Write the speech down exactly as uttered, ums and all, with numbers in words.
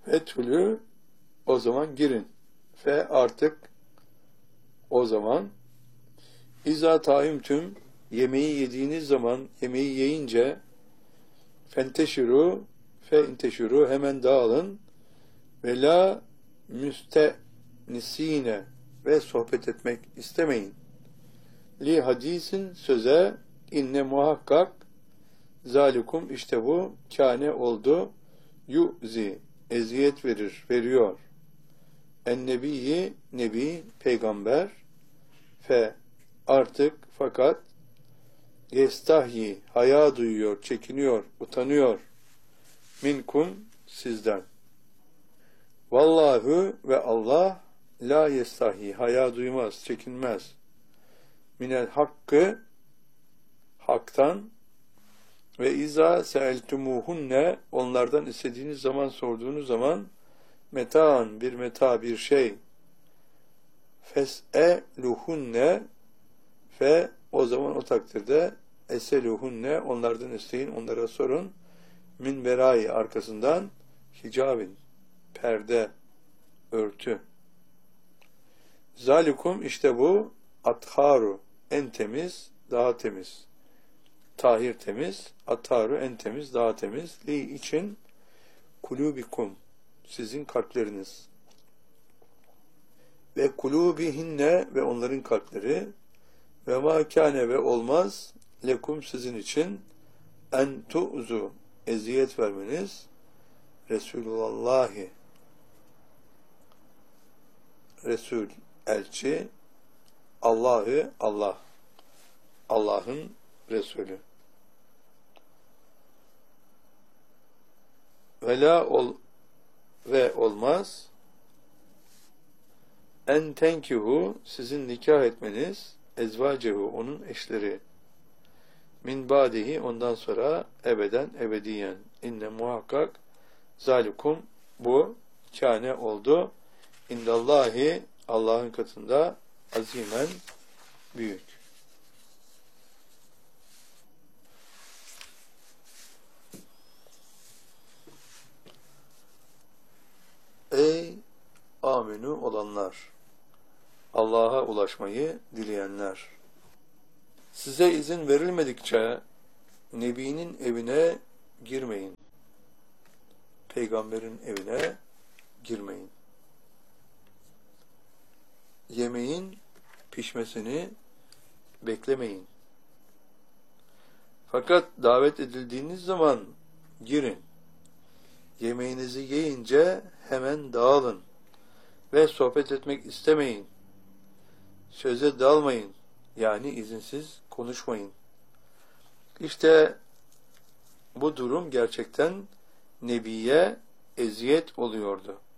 Fethülü, o zaman girin. Fe, artık o zaman. İza taimtüm, yemeği yediğiniz zaman, yemeği yiyince, fenteşiru, fe inteşiru, hemen dağılın. Ve la müstenisine, ve sohbet etmek istemeyin. Li hadisin, söze, inne muhakkak, zalikum, işte bu, kâne oldu, yu'zi, eziyet verir, veriyor. En nebiyyi, nebi, peygamber, fe, artık, fakat, yestahyi, haya duyuyor, çekiniyor, utanıyor, minkum, sizden. Vallahu, ve Allah, la yestahyi, haya duymaz, çekinmez. Minel hakkı, haktan, ve izâ seeltumuhunne, onlardan istediğiniz zaman, sorduğunuz zaman, metaan, bir meta, bir şey, fes'eluhunne, fe, o zaman o takdirde, eseluhunne, onlardan isteyin, onlara sorun, min verai, arkasından, hicabin, perde, örtü. Zalikum, işte bu, atharu, en temiz, daha temiz. Tahir temiz, atharu en temiz, daha temiz. Li için, kulubikum, sizin kalpleriniz. Ve kulubihinne, ve onların kalpleri. Ve ma kâne, ve olmaz, lekum, sizin için, en tu'zu, eziyet vermeniz, Resulullahi, Resul, elçi, Allah'ı, Allah, Allah'ın Resulü. Ve la ol, ve olmaz, en tenkihu, sizin nikah etmeniz, ezvacehu, onun eşleri, min badihi, ondan sonra, ebeden, ebediyen, inne muhakkak, zalikum, bu, kâne oldu, indallahi, Allah'ın katında, azimen, büyük. Ey aminu olanlar, Allah'a ulaşmayı dileyenler, size izin verilmedikçe Nebi'nin evine girmeyin. Peygamberin evine girmeyin. Yemeğin pişmesini beklemeyin. Fakat davet edildiğiniz zaman girin. Yemeğinizi yiyince hemen dağılın ve sohbet etmek istemeyin. Söze dalmayın, yani izinsiz konuşmayın. İşte bu durum gerçekten Nebi'ye eziyet oluyordu.